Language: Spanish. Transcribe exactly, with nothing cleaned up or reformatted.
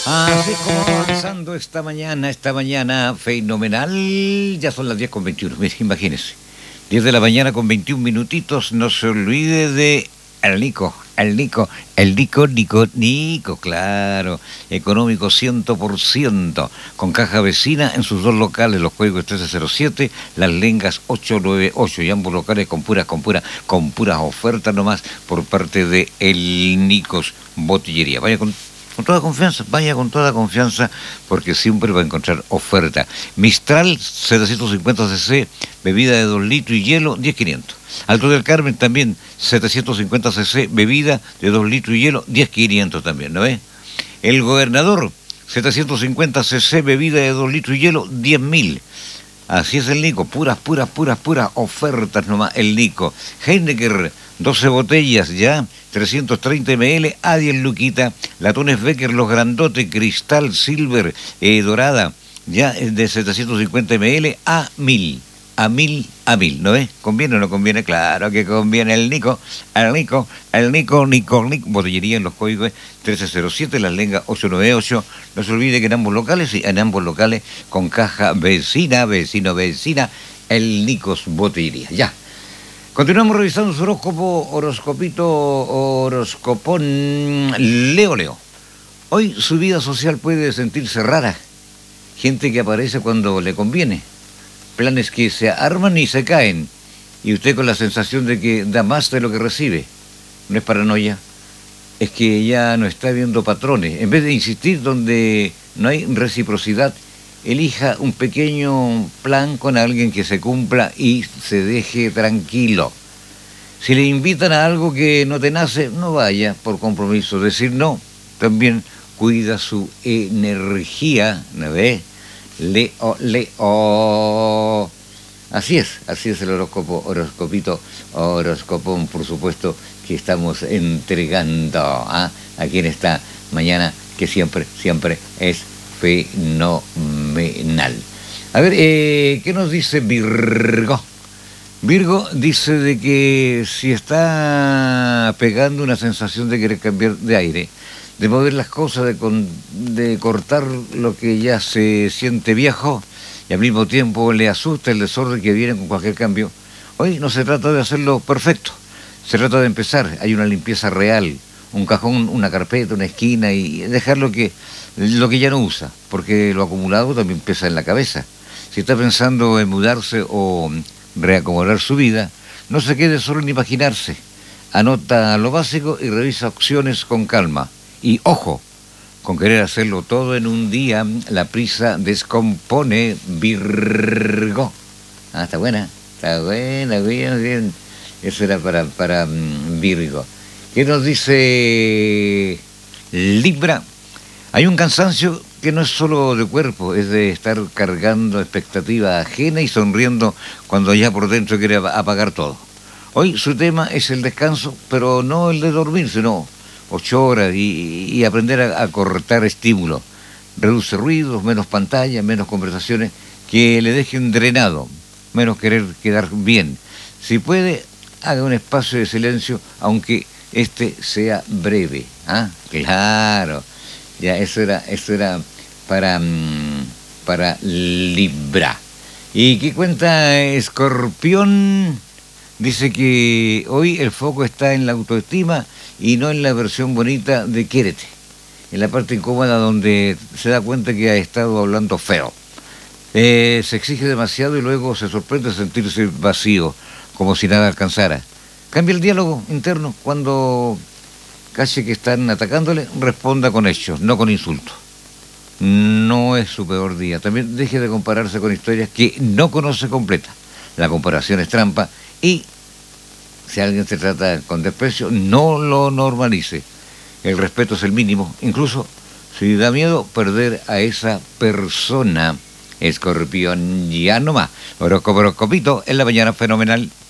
Así como avanzando esta mañana, esta mañana fenomenal, ya son las diez con veintiuno, mire, imagínese. diez de la mañana con veintiún minutitos, no se olvide de el Nico, el Nico, el Nico, Nico, Nico, claro, económico cien por ciento, con caja vecina en sus dos locales, los códigos trece cero siete, Las Lengas ochocientos noventa y ocho, y ambos locales con puras, con puras, con puras ofertas nomás por parte de el Nicos Botillería. Vaya con Con toda confianza, vaya con toda confianza, porque siempre va a encontrar oferta. Mistral setecientos cincuenta cc, bebida de dos litros y hielo, diez mil quinientos. Alto del Carmen también, setecientos cincuenta cc, bebida de dos litros y hielo, diez mil quinientos también, ¿no ve? El Gobernador, setecientos cincuenta cc, bebida de dos litros y hielo, diez mil. Así es el Nico, puras, puras, puras, puras ofertas nomás, el Nico. Heineken, doce botellas ya, trescientos treinta mililitros, a diez luquita. Latones Becker, los grandotes, Cristal, Silver, eh, Dorada, ya de setecientos cincuenta mililitros a mil. A mil, a mil, ¿no ves? ¿Conviene o no conviene? Claro que conviene el Nico, el Nico, el Nico, Nico, Nico. Botillería en los códigos trece cero siete, Las Lengas ochocientos noventa y ocho. No se olvide que en ambos locales, sí, en ambos locales, con caja vecina, vecino, vecina, el Nicos Botillería. Ya. Continuamos revisando su horóscopo, horoscopito, horoscopón, Leo, Leo. Hoy su vida social puede sentirse rara. Gente que aparece cuando le conviene. Planes que se arman y se caen. Y usted con la sensación de que da más de lo que recibe. No es paranoia. Es que ya no está viendo patrones. En vez de insistir donde no hay reciprocidad, elija un pequeño plan con alguien que se cumpla y se deje tranquilo. Si le invitan a algo que no te nace, no vaya por compromiso. Decir no, también cuida su energía, ¿no ve? Leo, Leo. Así es, así es el horóscopo, horoscopito, horoscopón, por supuesto, que estamos entregando, ¿ah? A quien está mañana, que siempre, siempre es fenomenal. A ver, eh, ¿qué nos dice Virgo? Virgo dice de que si está pegando una sensación de querer cambiar de aire, de mover las cosas, de, con, de cortar lo que ya se siente viejo y al mismo tiempo le asusta el desorden que viene con cualquier cambio, hoy no se trata de hacerlo perfecto, se trata de empezar. Hay una limpieza real, un cajón, una carpeta, una esquina, y dejar lo que, lo que ya no usa, porque lo acumulado también pesa en la cabeza. Si está pensando en mudarse o reacomodar su vida, no se quede solo en imaginarse. Anota lo básico y revisa opciones con calma. Y ojo, con querer hacerlo todo en un día, la prisa descompone, Virgo. Ah, está buena, está buena, bien, bien. Eso era para, para um, Virgo. ¿Qué nos dice Libra? Hay un cansancio que no es solo de cuerpo, es de estar cargando expectativa ajena y sonriendo cuando ya por dentro quiere apagar todo. Hoy su tema es el descanso, pero no el de dormir, sino ocho horas y, y aprender a, a cortar estímulos. Reduce ruidos, menos pantalla, menos conversaciones que le dejen drenado, menos querer quedar bien. Si puede, haga un espacio de silencio, aunque este sea breve. ¿Ah? Claro. Ya, eso era, eso era para, para Libra. ¿Y qué cuenta Escorpión? Dice que hoy el foco está en la autoestima y no en la versión bonita de quiérete, en la parte incómoda donde se da cuenta que ha estado hablando feo. Eh, se exige demasiado y luego se sorprende sentirse vacío, como si nada alcanzara. Cambia el diálogo interno. Cuando casi que están atacándole, responda con hechos, no con insultos. No es su peor día. También deje de compararse con historias que no conoce completa. La comparación es trampa. Y si alguien se trata con desprecio, no lo normalice. El respeto es el mínimo, incluso si da miedo perder a esa persona. Escorpión, ya no más. Horóscopo, horoscopito, en la mañana fenomenal.